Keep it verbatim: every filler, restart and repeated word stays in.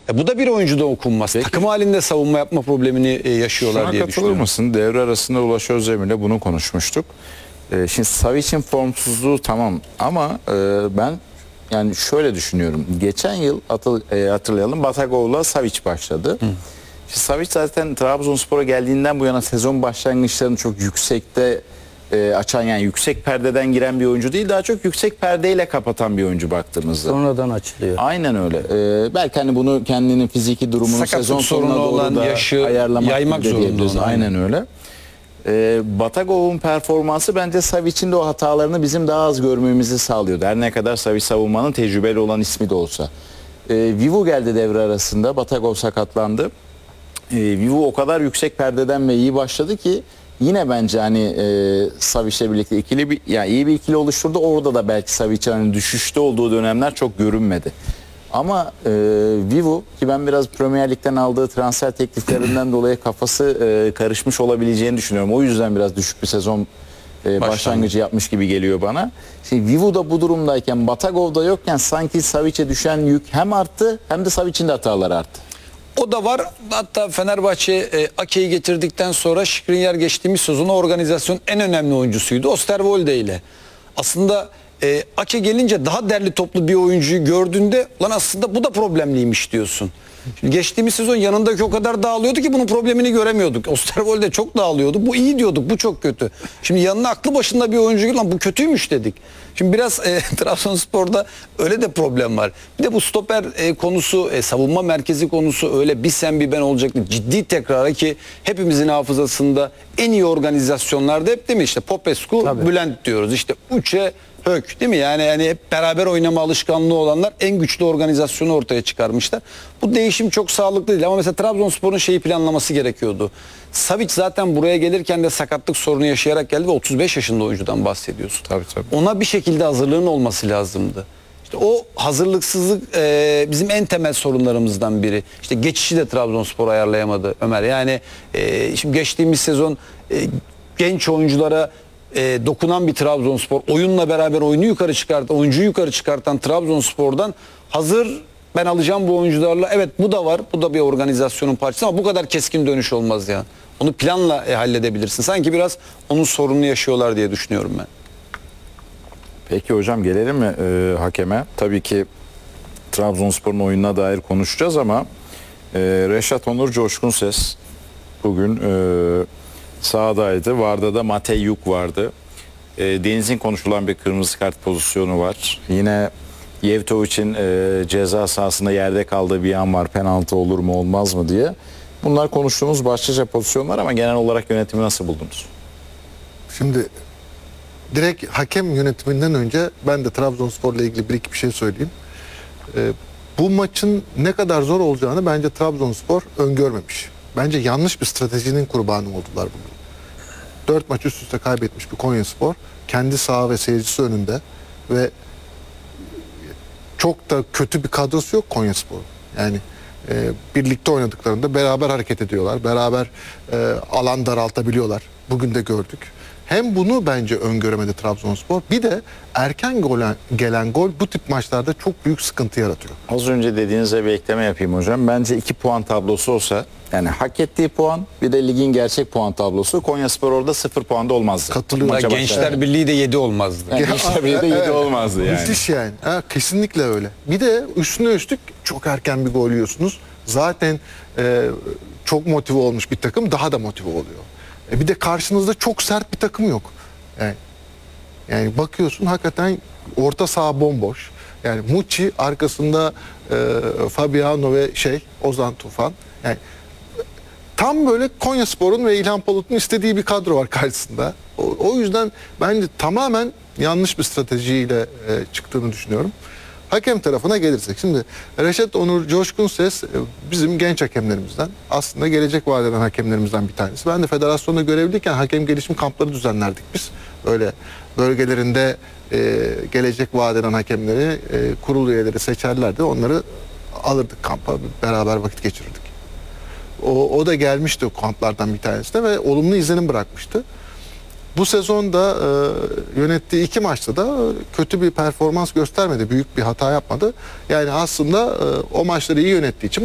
E bu da bir oyuncuda okunmaz. Peki. Takım halinde savunma yapma problemini e, yaşıyorlar Şuna diye katılır düşünüyorum. mısın? Devre arasında Ulaş Özdemir'le bunu konuşmuştuk. Ee, şimdi Savic'in formsuzluğu tamam ama e, ben yani şöyle düşünüyorum. Geçen yıl atıl, e, hatırlayalım Batagov'la Savic başladı. Hı. Şimdi Savic zaten Trabzonspor'a geldiğinden bu yana sezon başlangıçlarını çok yüksekte e, açan, yani yüksek perdeden giren bir oyuncu değil, daha çok yüksek perdeyle kapatan bir oyuncu baktığımızda. Sonradan açılıyor. Aynen öyle. Ee, belki hani bunu kendinin fiziki durumunu Sakatlık sezon sonuna sorunu doğru olan da yaşı ayarlamak yaymak gibi de zorunda diyebiliriz. onu, Aynen öyle. Ee, Batagov'un performansı bence Savic'in de o hatalarını bizim daha az görmemizi sağlıyordu. Her ne kadar Savic savunmanın tecrübeli olan ismi de olsa. Ee, Vivu geldi devre arasında. Batagov sakatlandı. Ee, Vivu o kadar yüksek perdeden ve iyi başladı ki yine bence hani e, Savic'le birlikte ikili bir, yani iyi bir ikili oluşturdu. Orada da belki Savic'in hani düşüşte olduğu dönemler çok görünmedi. Ama e, Vivu, ki ben biraz Premier Lig'den aldığı transfer tekliflerinden dolayı kafası e, karışmış olabileceğini düşünüyorum. O yüzden biraz düşük bir sezon e, başlangıcı yapmış gibi geliyor bana. Şimdi Vivu da bu durumdayken, Batagov'da yokken sanki Savic'e düşen yük hem arttı hem de Savic'in de hataları arttı. O da var. Hatta Fenerbahçe e, Ake'yi getirdikten sonra Skriniar geçtiğimiz sezonu organizasyonun en önemli oyuncusuydu. Osterwolde ile. Aslında e, Ake gelince daha derli toplu bir oyuncuyu gördüğünde lan aslında bu da problemliymiş diyorsun. Şimdi geçtiğimiz sezon yanındaki o kadar dağılıyordu ki bunun problemini göremiyorduk. Osterwolde çok dağılıyordu. Bu iyi diyorduk. Bu çok kötü. Şimdi yanına aklı başında bir oyuncu lan bu kötüymüş dedik. Şimdi biraz e, Trabzonspor'da öyle de problem var. Bir de bu stoper e, konusu, e, savunma merkezi konusu öyle bir sen bir ben olacaktı. Ciddi tekrara ki hepimizin hafızasında en iyi organizasyonlarda hep değil mi? İşte Popescu, Tabii. Bülent diyoruz. İşte Uçe, Hök değil mi? Yani yani hep beraber oynama alışkanlığı olanlar en güçlü organizasyonu ortaya çıkarmışlar. Bu değişim çok sağlıklı değil ama mesela Trabzonspor'un şeyi planlaması gerekiyordu. Savic zaten buraya gelirken de sakatlık sorunu yaşayarak geldi ve otuz beş yaşında oyuncudan bahsediyorsun. Tabii, tabii. Ona bir şekilde hazırlığın olması lazımdı. İşte o hazırlıksızlık e, bizim en temel sorunlarımızdan biri. İşte geçişi de Trabzonspor ayarlayamadı Ömer. Yani e, şimdi geçtiğimiz sezon e, genç oyunculara e, dokunan bir Trabzonspor, oyunla beraber oyunu yukarı çıkartan, oyuncuyu yukarı çıkartan Trabzonspor'dan hazır ben alacağım bu oyuncularla. Evet bu da var. Bu da bir organizasyonun parçası ama bu kadar keskin dönüş olmaz ya. Onu planla e, halledebilirsin. Sanki biraz onun sorununu yaşıyorlar diye düşünüyorum ben. Peki hocam, gelelim mi e, hakeme? Tabii ki Trabzonspor'un oyununa dair konuşacağız ama e, Reşat Onur Coşkunses bugün e, sahadaydı. Varda da Matej Yuk vardı. E, Deniz'in konuşulan bir kırmızı kart pozisyonu var. Yine Yevtovic'in e, ceza sahasında yerde kaldığı bir an var. Penaltı olur mu olmaz mı diye. Bunlar konuştuğumuz başlıca pozisyonlar ama genel olarak yönetimi nasıl buldunuz? Şimdi direkt hakem yönetiminden önce ben de Trabzonspor'la ilgili bir iki bir şey söyleyeyim. Ee, bu maçın ne kadar zor olacağını bence Trabzonspor öngörmemiş. Bence yanlış bir stratejinin kurbanı oldular bugün. Dört maç üst üste kaybetmiş bir Konyaspor kendi saha ve seyircisi önünde ve çok da kötü bir kadrosu yok Konyaspor. Yani e, birlikte oynadıklarında beraber hareket ediyorlar. Beraber e, alan daraltabiliyorlar. Bugün de gördük. Hem bunu bence öngöremedi Trabzonspor. Bir de erken gelen, gelen gol bu tip maçlarda çok büyük sıkıntı yaratıyor. Az önce dediğinize bir ekleme yapayım hocam. Bence iki puan tablosu olsa, yani hak ettiği puan bir de ligin gerçek puan tablosu, Konyaspor orada sıfır puanda olmazdı. Katılıyorum. Maça Gençler başlarken. Birliği de yedi olmazdı. Yani Gençler Birliği de yedi olmazdı yani. Müthiş yani. Ha, kesinlikle öyle. Bir de üstüne üstlük çok erken bir gol yiyorsunuz. Zaten e, çok motive olmuş bir takım daha da motive oluyor. E, bir de karşınızda çok sert bir takım yok. Yani, yani bakıyorsun hakikaten orta saha bomboş. Yani Muçi arkasında e, Fabiano ve şey Ozan Tufan. Yani tam böyle Konyaspor'un ve İlhan Palut'un istediği bir kadro var karşısında. O, o yüzden bence tamamen yanlış bir stratejiyle e, çıktığını düşünüyorum. Hakem tarafına gelirsek. Şimdi Reşat Onur Coşkunses e, bizim genç hakemlerimizden. Aslında gelecek vaat eden hakemlerimizden bir tanesi. Ben de federasyonda görevliyken hakem gelişim kampları düzenlerdik biz. Böyle bölgelerinde e, gelecek vaat eden hakemleri, e, kurul üyeleri seçerlerdi. Onları alırdık kampa, beraber vakit geçirirdik. O, o da gelmişti o kamplardan bir tanesinde ve olumlu izlenim bırakmıştı. Bu sezonda e, yönettiği iki maçta da kötü bir performans göstermedi. Büyük bir hata yapmadı. Yani aslında e, o maçları iyi yönettiği için